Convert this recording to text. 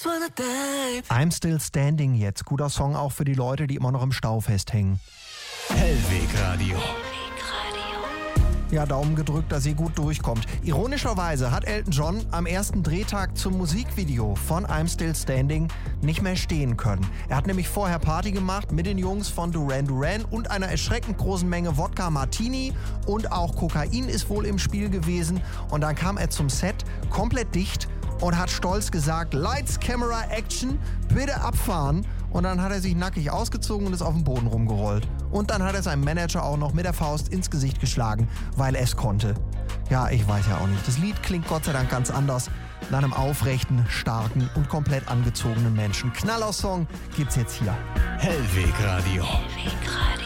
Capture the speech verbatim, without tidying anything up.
just wanna dive. I'm Still Standing jetzt. Guter Song auch für die Leute, die immer noch im Stau festhängen. Hellwegradio. Ja, Daumen gedrückt, dass ihr gut durchkommt. Ironischerweise hat Elton John am ersten Drehtag zum Musikvideo von I'm Still Standing nicht mehr stehen können. Er hat nämlich vorher Party gemacht mit den Jungs von Duran Duran und einer erschreckend großen Menge Wodka Martini und auch Kokain ist wohl im Spiel gewesen. Und dann kam er zum Set komplett dicht und hat stolz gesagt, Lights, Camera, Action, bitte abfahren. Und dann hat er sich nackig ausgezogen und ist auf dem Boden rumgerollt. Und dann hat er seinem Manager auch noch mit der Faust ins Gesicht geschlagen, weil er es konnte. Ja, ich weiß ja auch nicht. Das Lied klingt Gott sei Dank ganz anders. Nach einem aufrechten, starken und komplett angezogenen Menschen. Knallersong gibt's jetzt hier. Hellwegradio. Hellwegradio.